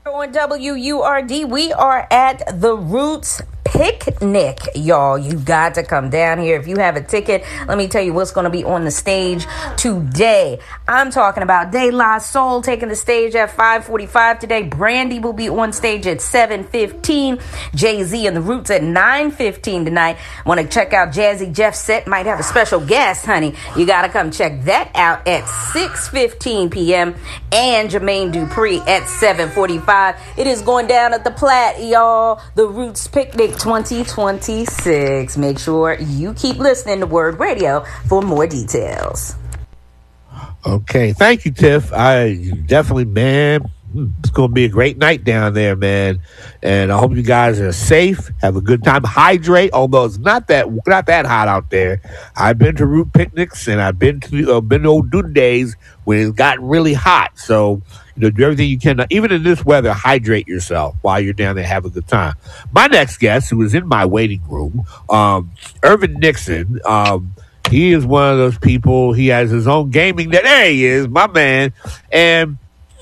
On WURD, we are at the Roots Picnic, y'all. You got to come down here. If you have a ticket, let me tell you what's going to be on the stage today. I'm talking about De La Soul taking the stage at 5:45 today. Brandy will be on stage at 7:15. Jay-Z and the Roots at 9:15 tonight. Want to check out Jazzy Jeff's set? Might have a special guest, honey. You got to come check that out at 6:15 p.m. and Jermaine Dupri at 7:45. It is going down at the Platte, y'all. The Roots Picnic 2026. Make sure you keep listening to Word Radio for more details. Okay, thank you, Tiff. I definitely, man, it's going to be a great night down there, man. And I hope you guys are safe. Have a good time. Hydrate, although it's not that hot out there. I've been to root picnics and I've been to old dude days when it's gotten really hot. So, do everything you can. Even in this weather, hydrate yourself while you're down there. Have a good time. My next guest, who is in my waiting room, Irvin Nixon. He is one of those people. He has his own gaming. There he is, my man. And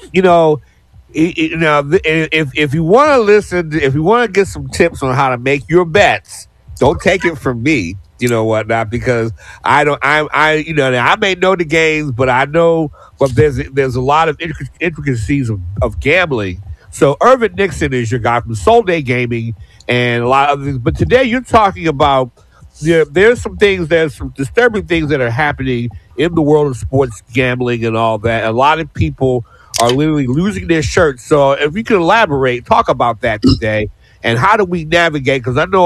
if you want to listen, if you want to get some tips on how to make your bets, don't take it from me. You know what? Not because I may know the games, but I know, but there's a lot of intricacies of gambling. So Irvin Nixon is your guy from Soul Day Gaming and a lot of things. But today you're talking about there's some disturbing things that are happening in the world of sports gambling and all that. A lot of people are literally losing their shirts. So if you could elaborate, talk about that today, and how do we navigate? Because I know